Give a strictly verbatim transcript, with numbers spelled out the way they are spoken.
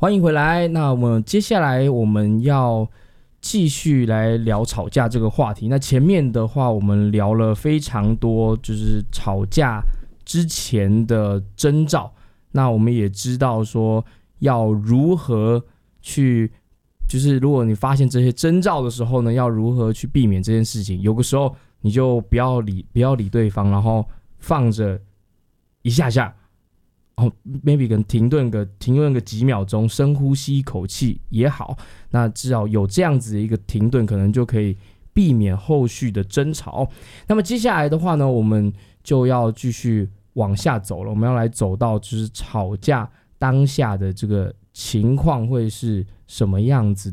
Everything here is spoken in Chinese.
欢迎回来。那我们接下来我们要继续来聊吵架这个话题。那前面的话，我们聊了非常多，就是吵架之前的征兆。那我们也知道说要如何去，就是如果你发现这些征兆的时候呢，要如何去避免这件事情。有个时候你就不要理不要理对方，然后放着一下下。哦 ，maybe 可能停顿个停顿个几秒钟，深呼吸一口气也好。那至少有这样子的一个停顿，可能就可以避免后续的争吵。那么接下来的话呢，我们就要继续往下走了。我们要来走到就是吵架当下的这个情况会是什么样子